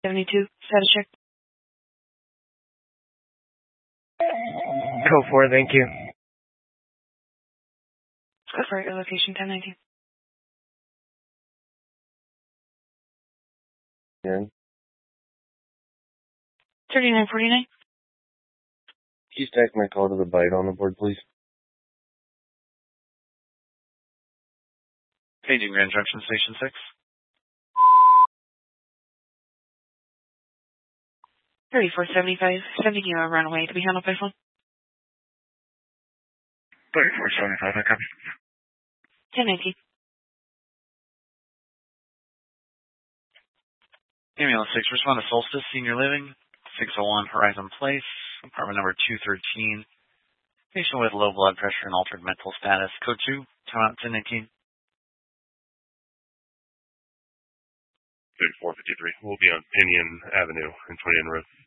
72, status check. Go for it, thank you. Go for it, your location 1019. Yeah. 3949. Can you stack my call to the bite on the board, please? Paging Grand Junction Station 6. 3475, sending you a runaway to be handled by phone. 3475, I copy. 1019. Ambulance 6, respond to Solstice Senior Living, 601 Horizon Place, apartment number 213. Patient with low blood pressure and altered mental status. Code 2, timeout 1019. 3453. We'll be on Pinion Avenue in 20 en route.